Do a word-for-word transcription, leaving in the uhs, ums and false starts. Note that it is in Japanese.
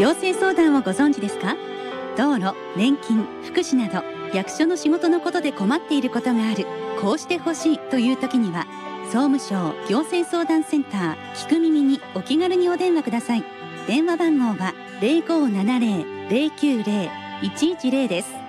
行政相談をご存知ですか？道路、年金、福祉など役所の仕事のことで困っていることがある、こうしてほしいという時には総務省行政相談センター聞く耳にお気軽にお電話ください。電話番号は ゼロごーななゼロ ゼロきゅうゼロ いちいちゼロです。